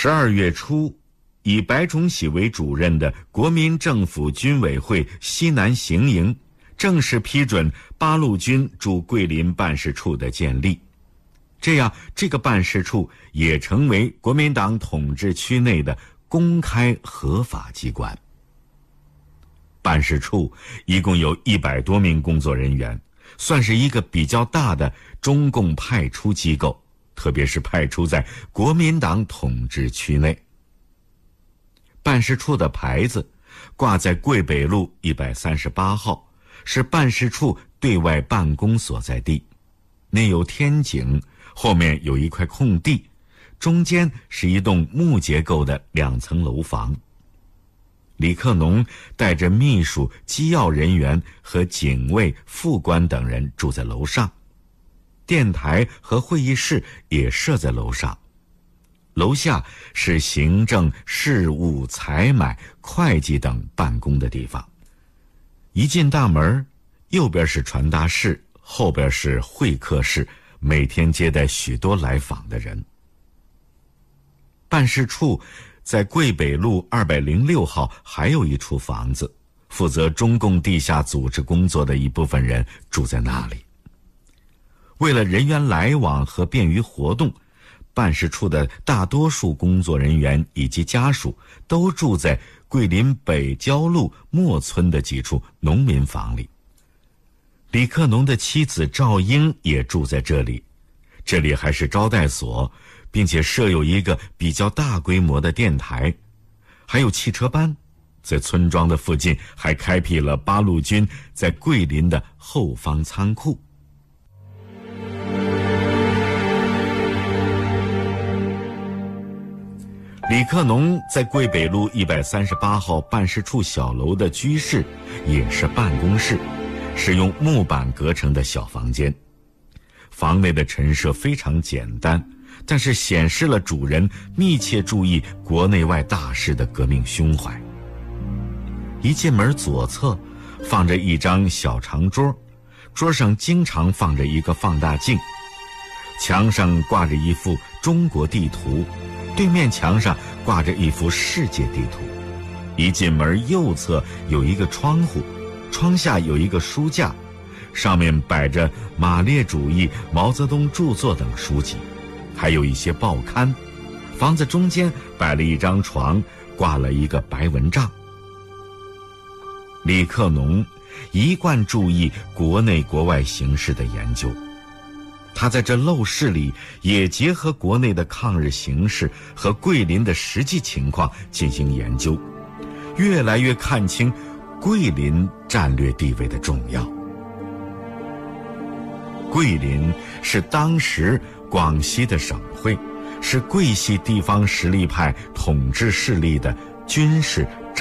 12月初，以白崇禧为主任的国民政府军委会西南行营正式批准八路军驻桂林办事处的建立，这样这个办事处也成为国民党统治区内的公开合法机关。办事处一共有100多名工作人员，算是一个比较大的中共派出机构，特别是派出在国民党统治区内。办事处的牌子挂在桂北路138号，是办事处对外办公所在地，内有天井，后面有一块空地，中间是一栋木结构的2层楼房。李克农带着秘书、机要人员和警卫、副官等人住在楼上，电台和会议室也设在楼上，楼下是行政、事务、采买、会计等办公的地方。一进大门，右边是传达室，后边是会客室，每天接待许多来访的人。办事处在桂北路206号还有一处房子，负责中共地下组织工作的一部分人住在那里。为了人员来往和便于活动，办事处的大多数工作人员以及家属都住在桂林北郊路莫村的几处农民房里。李克农的妻子赵英也住在这里，这里还是招待所，并且设有一个比较大规模的电台，还有汽车班。在村庄的附近还开辟了八路军在桂林的后方仓库。李克农在桂北路138号办事处小楼的居室也是办公室，是用木板隔成的小房间。房内的陈设非常简单，但是显示了主人密切注意国内外大事的革命胸怀。一进门左侧放着一张小长桌，桌上经常放着一个放大镜，墙上挂着一幅中国地图，对面墙上挂着一幅世界地图。一进门右侧有一个窗户，窗下有一个书架，上面摆着马列主义、毛泽东著作等书籍，还有一些报刊。房子中间摆了一张床，挂了一个白蚊帐。李克农一贯注意国内国外形势的研究，他在这陋室里也结合国内的抗日形势和桂林的实际情况进行研究，越来越看清桂林战略地位的重要。桂林是当时广西的省会，是桂系地方实力派统治势力的军事、